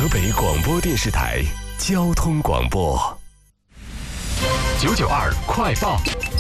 河北广播电视台交通广播992快报。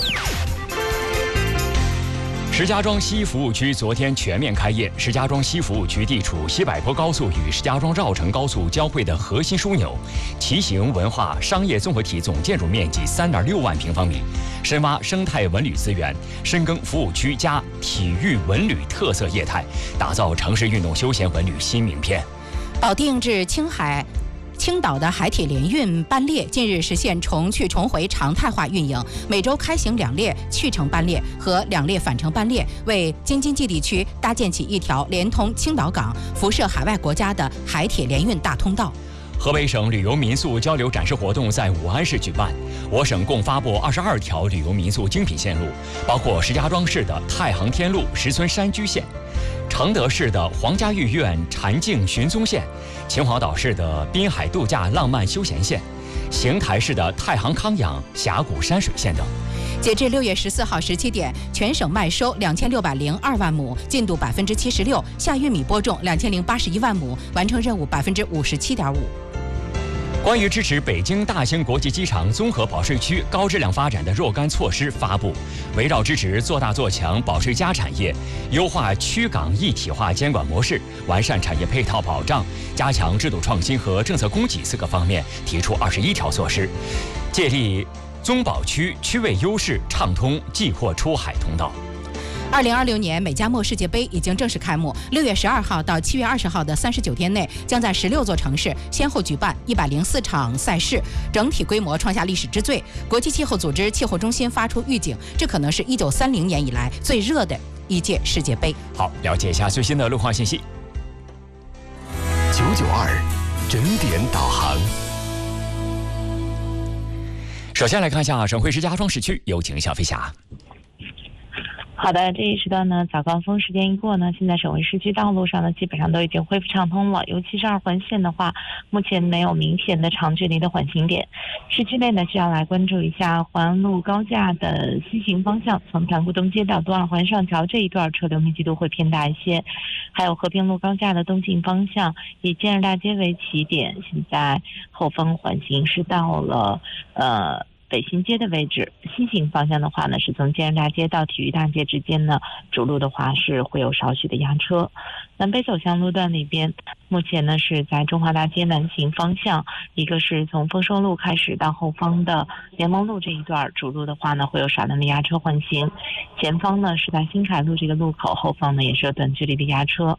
石家庄西服务区昨天全面开业。石家庄西服务区地处西柏坡高速与石家庄绕城高速交汇的核心枢纽，骑行文化商业综合体总建筑面积3.6万平方米，深挖生态文旅资源，深耕服务区加体育文旅特色业态，打造城市运动休闲文旅新名片。 保定至青岛的海铁联运班列近日实现重去重回常态化运营，每周开行2列去程班列和2列返程班列，为京津冀地区搭建起一条连通青岛港、辐射海外国家的海铁联运大通道。 河北省旅游民宿交流展示活动在武安市举办，我省共发布22条旅游民宿精品线路，包括石家庄市的太行天路石村山居线，承德市的皇家御苑禅境寻踪线，秦皇岛市的滨海度假浪漫休闲线，邢台市的太行康养峡谷山水线等。 截至6月14号17点，全省麦收2602万亩，进度76%，夏玉米播种2081万亩，完成任务57.5%。 关于支持北京大兴国际机场综合保税区高质量发展的若干措施发布，围绕支持做大做强保税加产业，优化区港一体化监管模式，完善产业配套保障，加强制度创新和政策供给4个方面提出21条措施，借力综保区区位优势，畅通寄货出海通道。 2026年美加墨世界杯已经正式开幕，6月12号到7月20号的39天内，将在16座城市先后举办104场赛事，整体规模创下历史之最。国际气候组织气候中心发出预警，这可能是1930年以来最热的一届世界杯。 好，了解一下最新的路况信息。992整点导航。首先来看一下省会石家庄市区，有请小飞侠。 好的，这一时段呢，早高峰时间一过呢，现在省会市区道路上呢，基本上都已经恢复畅通了。尤其是2环线的话，目前没有明显的长距离的缓行点。市区内呢，需要来关注一下环安路高架的西行方向，从塘沽东街到东2环上桥这一段车流密集度会偏大一些。还有和平路高架的东进方向，以建设大街为起点，现在后方缓行是到了北新街的位置。西行方向的话呢，是从建设大街到体育大街之间呢，主路的话是会有少许的压车。南北走向路段里边，目前呢是在中华大街南行方向，一个是从丰收路开始到后方的联盟路这一段，主路的话呢会有少量的压车缓行。前方呢是在新凯路这个路口，后方呢也是有短距离的压车。